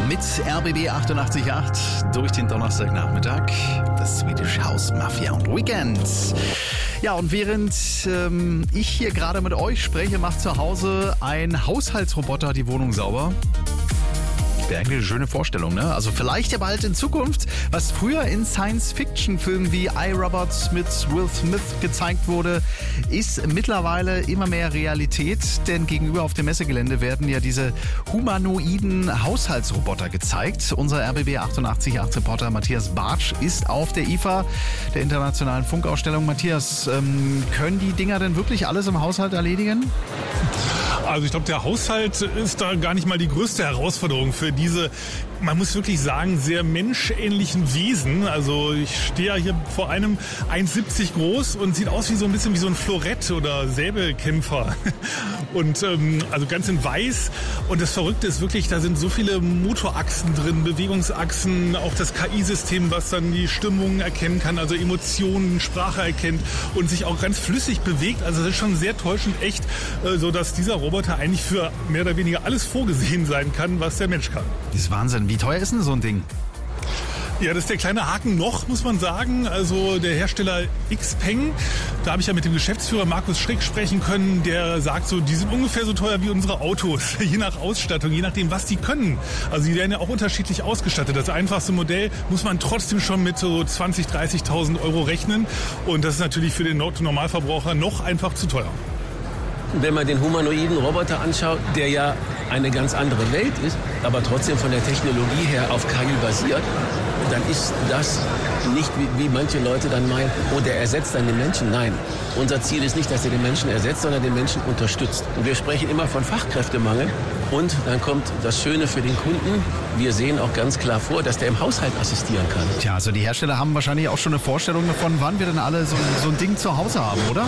mit RBB 88.8 durch den Donnerstagnachmittag. Das Swedish House Mafia und Weekend. Ja, und während ich hier gerade mit euch spreche, macht zu Hause ein Haushaltsroboter die Wohnung sauber. Wäre eigentlich eine schöne Vorstellung, ne? Also vielleicht ja bald in Zukunft, was früher in Science-Fiction-Filmen wie iRobot mit Will Smith gezeigt wurde, ist mittlerweile immer mehr Realität, denn gegenüber auf dem Messegelände werden ja diese humanoiden Haushaltsroboter gezeigt. Unser RBB 88.8 Reporter Matthias Bartsch ist auf der IFA, der Internationalen Funkausstellung. Matthias, können die Dinger denn wirklich alles im Haushalt erledigen? Also ich glaube, der Haushalt ist da gar nicht mal die größte Herausforderung für diese, man muss wirklich sagen, sehr menschähnlichen Wesen. Also ich stehe ja hier vor einem 1,70 groß und sieht aus wie so ein bisschen wie so ein Florett oder Säbelkämpfer. Und also ganz in weiß. Und das Verrückte ist wirklich, da sind so viele Motorachsen drin, Bewegungsachsen, auch das KI-System, was dann die Stimmung erkennen kann, also Emotionen, Sprache erkennt und sich auch ganz flüssig bewegt. Also das ist schon sehr täuschend echt, so dass dieser Roboter eigentlich für mehr oder weniger alles vorgesehen sein kann, was der Mensch kann. Das ist Wahnsinn. Wie teuer ist denn so ein Ding? Ja, das ist der kleine Haken noch, muss man sagen. Also der Hersteller Xpeng, da habe ich ja mit dem Geschäftsführer Markus Schrick sprechen können, der sagt so, die sind ungefähr so teuer wie unsere Autos, je nach Ausstattung, je nachdem, was die können. Also die werden ja auch unterschiedlich ausgestattet. Das einfachste Modell muss man trotzdem schon mit so 20.000, 30.000 Euro rechnen. Und das ist natürlich für den Normalverbraucher noch einfach zu teuer. Wenn man den humanoiden Roboter anschaut, der ja eine ganz andere Welt ist, aber trotzdem von der Technologie her auf KI basiert, dann ist das nicht, wie manche Leute dann meinen, oh, der ersetzt dann den Menschen. Nein, unser Ziel ist nicht, dass er den Menschen ersetzt, sondern den Menschen unterstützt. Und wir sprechen immer von Fachkräftemangel. Und dann kommt das Schöne für den Kunden. Wir sehen auch ganz klar vor, dass der im Haushalt assistieren kann. Tja, also die Hersteller haben wahrscheinlich auch schon eine Vorstellung davon, wann wir denn alle so ein Ding zu Hause haben, oder?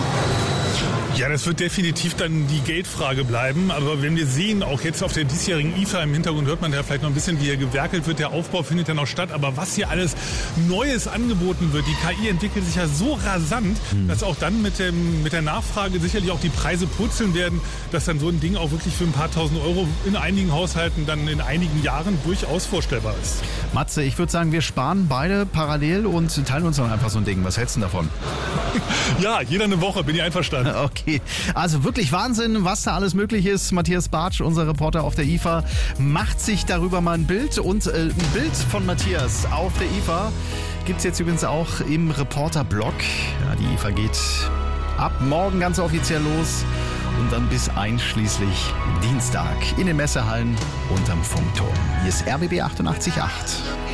Ja, das wird definitiv dann die Geldfrage bleiben. Aber wenn wir sehen, auch jetzt auf der diesjährigen IFA im Hintergrund hört man ja vielleicht noch ein bisschen, wie hier gewerkelt wird. Der Aufbau findet ja noch statt. Aber was hier alles Neues angeboten wird, die KI entwickelt sich ja so rasant, dass auch dann mit der Nachfrage sicherlich auch die Preise purzeln werden, dass dann so ein Ding auch wirklich für ein paar tausend Euro in einigen Haushalten dann in einigen Jahren durchaus vorstellbar ist. Matze, ich würde sagen, wir sparen beide parallel und teilen uns dann einfach so ein Ding. Was hältst du davon? Ja, jeder eine Woche, bin ich einverstanden. Okay, also wirklich Wahnsinn, was da alles möglich ist. Matthias Bartsch, unser Reporter auf der IFA, macht sich darüber mal ein Bild. Und ein Bild von Matthias auf der IFA gibt es jetzt übrigens auch im Reporter-Blog. Ja, die IFA geht ab morgen ganz offiziell los und dann bis einschließlich Dienstag in den Messehallen unterm Funkturm. Hier ist RBB 88.8.